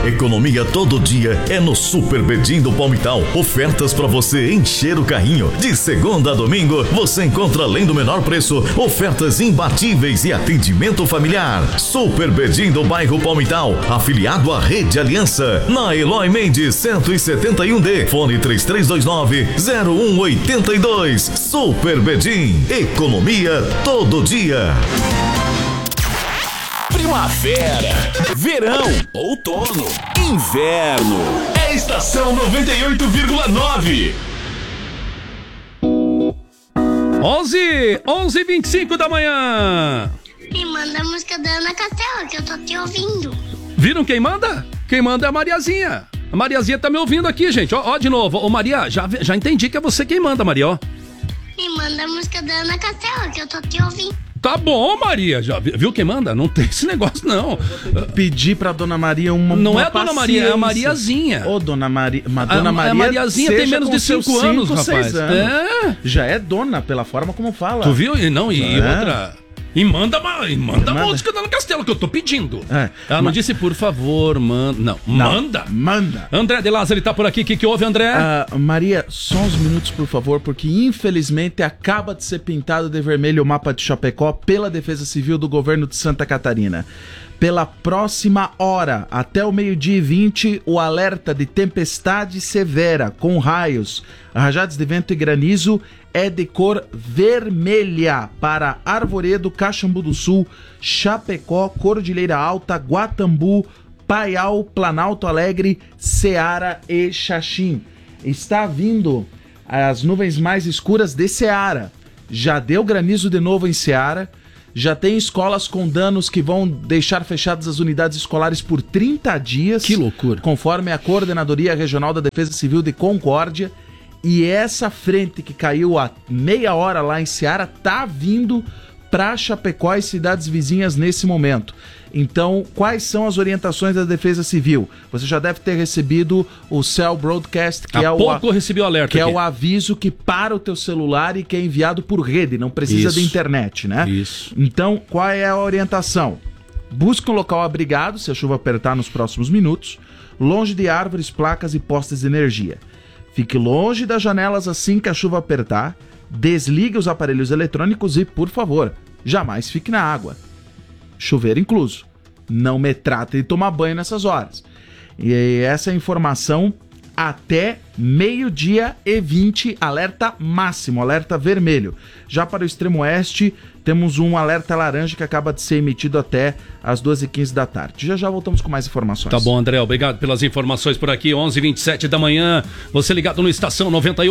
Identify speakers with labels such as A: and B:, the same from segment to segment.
A: Economia todo dia é no Super Bedim do Palmital. Ofertas para você encher o carrinho. De segunda a domingo, você encontra, além do menor preço, ofertas imbatíveis e atendimento familiar. Super Bedim do bairro Palmital, afiliado à Rede Aliança, na Eloy Mendes 171D, fone 3329-0182. Super Bedim, economia todo dia.
B: Primavera, verão, outono, inverno. É estação 98,9.
C: 11h25 da manhã.
D: Me manda a música da Ana Castela, que eu tô te ouvindo.
C: Viram quem manda? Quem manda é a Mariazinha. A Mariazinha tá me ouvindo aqui, gente. Ó, de novo. Ô, Maria, já entendi que é você quem manda, Maria, ó.
D: Me manda a música da Ana Castela, que eu tô te ouvindo.
C: Tá bom, Maria. Já viu quem manda? Não tem esse negócio, não.
E: Pedir pra Dona Maria uma
C: Não é a
E: paciência.
C: Dona Maria, é a Mariazinha.
E: Ô, Dona Maria. Dona Maria.
C: A Mariazinha tem menos de 5 anos, rapaz.
E: É. Já é dona, pela forma como fala.
C: Tu viu? E outra... E manda a música da Ana Castela, que eu tô pedindo. Ela não disse, por favor, manda. Não, manda.
E: Manda.
C: André de Lázaro, ele tá por aqui. O que houve, André?
E: Maria, só uns minutos, por favor, porque infelizmente acaba de ser pintado de vermelho o mapa de Chapecó pela Defesa Civil do governo de Santa Catarina. Pela próxima hora, até o 12h20, o alerta de tempestade severa com raios, rajadas de vento e granizo é de cor vermelha para Arvoredo, Caxambu do Sul, Chapecó, Cordilheira Alta, Guatambu, Paial, Planalto Alegre, Ceará e Xaxim. Está vindo as nuvens mais escuras de Ceará. Já deu granizo de novo em Ceará. Já tem escolas com danos que vão deixar fechadas as unidades escolares por 30 dias.
C: Que loucura.
E: Conforme a Coordenadoria Regional da Defesa Civil de Concórdia. E essa frente que caiu há meia hora lá em Ceará tá vindo para Chapecó e cidades vizinhas nesse momento. Então, quais são as orientações da Defesa Civil? Você já deve ter recebido o Cell Broadcast, que
C: pouco eu recebi o alerta
E: que
C: aqui.
E: é o aviso que para o teu celular e que é enviado por rede, não precisa de internet, né?
C: Isso.
E: Então, qual é a orientação? Busque um local abrigado, se a chuva apertar nos próximos minutos, longe de árvores, placas e postes de energia. Fique longe das janelas assim que a chuva apertar, desligue os aparelhos eletrônicos e, por favor, jamais fique na água. Chuveiro incluso. Não me trate de tomar banho nessas horas. E essa é a informação até 12h20, alerta máximo, alerta vermelho. Já para o extremo oeste, temos um alerta laranja que acaba de ser emitido até às 2h15 da tarde. Já voltamos com mais informações.
C: Tá bom, André, obrigado pelas informações por aqui, 11h27 da manhã, você ligado no Estação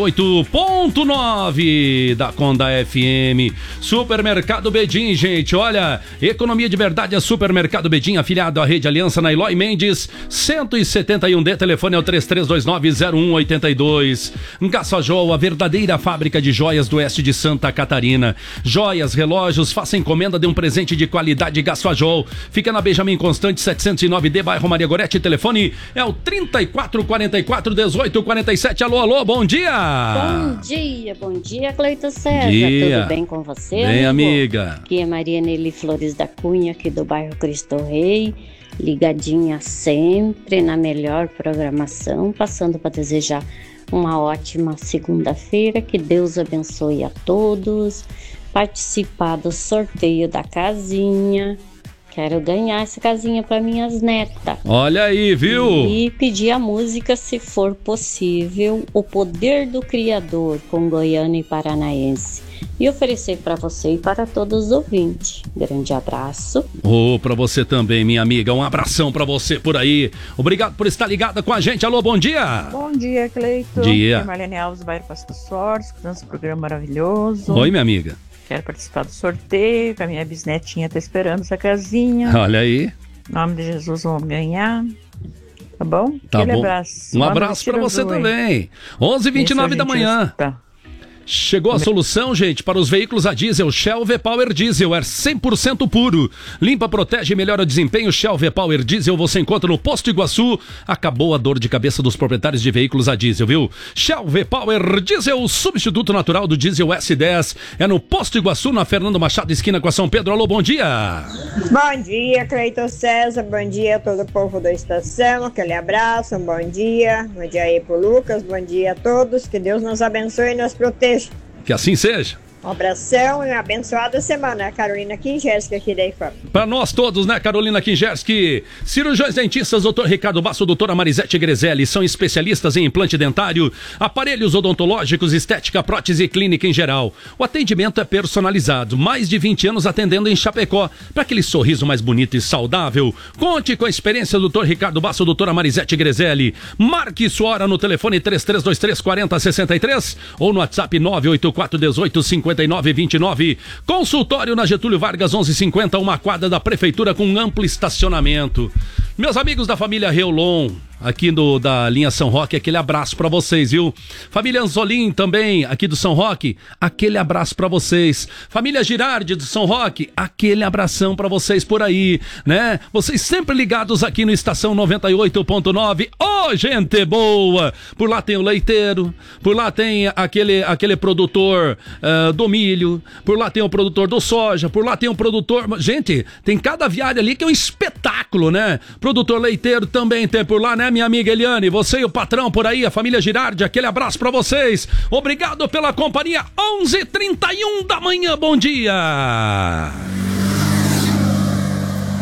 C: 98.9 da Conda FM. Supermercado Bedim, gente, olha, economia de verdade é Supermercado Bedim, afiliado à Rede Aliança na Eloy Mendes, 171D, telefone é o 3329-0182. Gassajol, a verdadeira fábrica de joias do oeste de Santa Catarina. Joias, relógios, faça encomenda de um presente de qualidade Gassajol. Fica na Benjamin Constante 709D, bairro Maria Gorete. Telefone é o 3444-1847. Alô, bom dia!
F: Bom dia, Cleiton César. Tudo bem com você?
C: Bem, amiga.
F: Aqui é Maria Nelly Flores da Cunha, aqui do bairro Cristo Rei. Ligadinha sempre na melhor programação, passando para desejar uma ótima segunda-feira, que Deus abençoe a todos. Participar do sorteio da casinha. Quero ganhar essa casinha para minhas netas.
C: Olha aí, viu?
F: E pedir a música, se for possível, O Poder do Criador, com Goiânia e Paranaense. E oferecer para você e para todos os ouvintes. Grande abraço.
C: Para você também, minha amiga. Um abração para você por aí. Obrigado por estar ligada com a gente. Alô, bom dia.
G: Bom dia, Cleiton.
C: Dia.
G: É Marlene Alves, do bairro Passo dos Sortes, com esse programa maravilhoso.
C: Oi, minha amiga.
G: Quero participar do sorteio, que a minha bisnetinha tá esperando essa casinha.
C: Olha aí.
G: Em nome de Jesus, vamos ganhar. Tá bom?
C: Tá
G: Aquele
C: bom.
G: abraço.
C: Um abraço para você também. 11h29 da manhã. Chegou a solução, gente, para os veículos a diesel. Shell V-Power Diesel é 100% puro. Limpa, protege e melhora o desempenho. Shell V-Power Diesel você encontra no Posto Iguaçu. Acabou a dor de cabeça dos proprietários de veículos a diesel, viu? Shell V-Power Diesel, o substituto natural do diesel S10. É no Posto Iguaçu, na Fernando Machado, esquina com a São Pedro. Alô, bom dia!
H: Bom dia, Cleiton César. Bom dia a todo o povo da estação. Aquele abraço, um bom dia. Bom dia aí pro Lucas. Bom dia a todos. Que Deus nos abençoe e nos proteja.
C: Que assim seja.
H: Um abração e uma abençoada semana. Carolina Kingerski aqui da IFAM.
C: Para nós todos, né, Carolina Kingerski? Cirurgiões dentistas, doutor Ricardo Basso, doutora Marisete Grezelli, são especialistas em implante dentário, aparelhos odontológicos, estética, prótese e clínica em geral. O atendimento é personalizado, mais de 20 anos atendendo em Chapecó, para aquele sorriso mais bonito e saudável. Conte com a experiência do doutor Ricardo Basso, doutora Marisete Grezelli. Marque sua hora no telefone 3323-4063 ou no WhatsApp 984185929. Consultório na Getúlio Vargas 1150, uma quadra da prefeitura com amplo estacionamento. Meus amigos da família Reolon, aqui da linha São Roque, aquele abraço pra vocês, viu? Família Anzolim também, aqui do São Roque, aquele abraço pra vocês. Família Girardi do São Roque, aquele abração pra vocês por aí, né? Vocês sempre ligados aqui no Estação 98.9. Ô, gente boa! Por lá tem o leiteiro, por lá tem aquele produtor do milho, por lá tem o produtor do soja, por lá tem o produtor... Gente, tem cada viária ali que é um espetáculo, né? Produtor leiteiro também tem por lá, né, minha amiga Eliane? Você e o patrão por aí, a família Girardi, aquele abraço pra vocês. Obrigado pela companhia. 11h31 da manhã, bom dia!